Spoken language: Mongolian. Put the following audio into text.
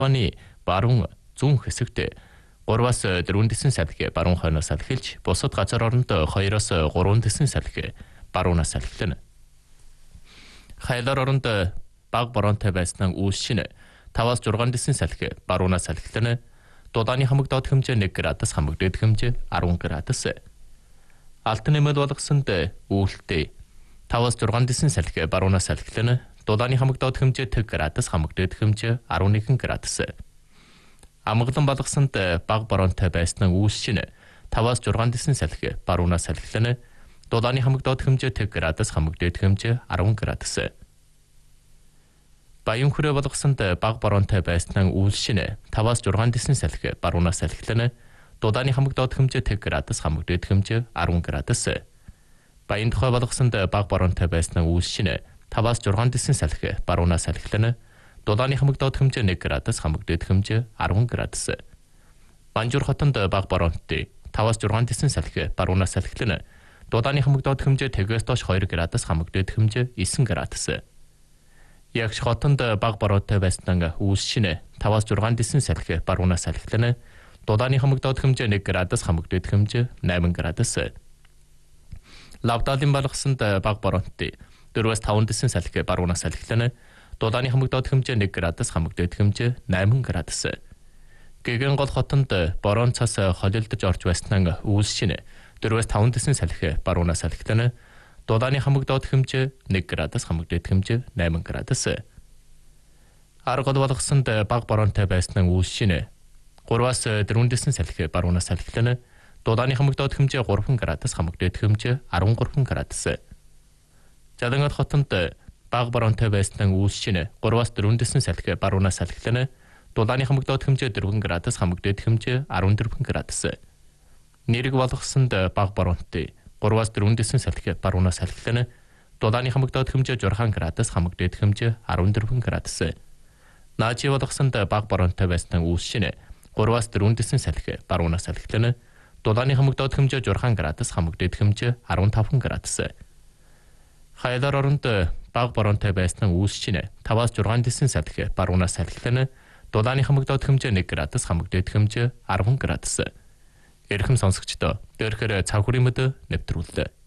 Оны баруун зүүн хэсэгт 3-аас 4 дэсэн салхи баруун хойноос салхилж, бусад газар оронд 2-оос 3 дэсэн салхи баруунаас салхилна. Хайлаар оронд бага боронтой байснаа үүсшин 5-аас 6 дэсэн салхи баруунаас салхилна. Дулааны хамаг доод хэмжээ 1 градус, хамаг дээд хэмжээ 10 градус. Алтан нэмэлт болгосонд үүлтэй 5-аас 6 дэсэн салхи баруунаас салхилна. Дулааны хамаг доод хэмжээ 1 градус, хамаг дээд хэмжээ 11 градус. Амгалан болгосонд бага боронтой байснаа үүсшин 5-аас 6 дэсэн салхи баруунаас салхилна. Дулааны хамаг доод хэмжээ 1 градус, хамаг дээд хэмжээ 10 градус. Баян хүрээ болгосонд бага боронтой байснаа үүсшин 5-аас 6 дэсэн салхи баруунаас салхилна. Дулааны хамаг доод хэмжээ 1 градус, хамаг дээд хэмжээ 10 градус. Баян тухай болгосонд бага боронтой байснаа үүсшин 5-аас 6 дэсэн салхи баруунаас салхилна. Дулааны хамаг доод хэмжээ 1 градус, хамаг дээд хэмжээ 10 градус. Банжуур хотонд бага боронтой 5-аас 6 дэсэн салхи баруунаас салхилна. Дулааны хамаг доод хэмжээ 1-ээс доош 2 градус, хамаг дээд хэмжээ 9 градус. Ягш хотонд бага боронтой байснаа үүсшин 5-аас 6 дэсэн салхи баруунаас салхилна. Дулааны хамаг доод хэмжээ 1 градус, хамаг дээд хэмжээ 8 градус. Лавдалын болгосонд бага боронтой 4-аас 5 дэсэн салхи баруунаас салхилна. Дулааны хамаг доод хэмжээ 1 градус, хамаг дээд хэмжээ 8 градус. Гэгэн гол хотонд борон цас холилдож орж байснаа үүсшин 4-аас 5 дэсэн салхи баруунаас салхилна. Дулааны хамаг доод хэмжээ 1 градус, хамаг дээд хэмжээ 8 градус. Аргол болгосонд бага боронтой байснаа үүсшин 3-аас 4 дэсэн салхи баруунаас салхилна. Дулааны хамаг доод хэмжээ 3 градус, хамаг дээд хэмжээ 13 градус. Жалангат хотонд бага боронтой байснаа үүсшин 3-аас 4 дэсэн салхи баруунаас салхилна. Дулааны хамаг доод хэмжээ 4 градус, хамаг дээд хэмжээ 14 градус. Нэрэг болгосонд бага боронтой 3-аас 4 дэсэн салхи баруунаас салхилна. Дулааны хамаг доод хэмжээ 6 градус, хамаг дээд хэмжээ 14 градус. Наачи болгосонд бага боронтой байснаа үүсшин 3-аас 4 дэсэн салхи баруунаас салхилна. Дулааны хамаг доод хэмжээ 6 градус, хамаг дээд хэмжээ 15 градус. Хайлаар оронд бага боронтой байснаа үүсшин 5-аас 6 дэсэн салхи баруунаас салхилна. Дулааны хамаг доод хэмжээ 1 градус, хамаг дээд хэмжээ 10 градус. Эрхэм сонсогчдоо, дээрхээр цаг хүрийн мэд нэвтрүүллээ.